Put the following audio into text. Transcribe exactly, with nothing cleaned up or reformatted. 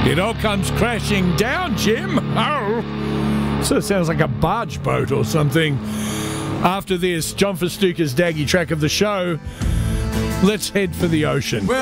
It all comes crashing down, Jim. Oh. So it sounds like a barge boat or something. After this, John Festuca's Daggy track of the show. Let's head for the ocean. Well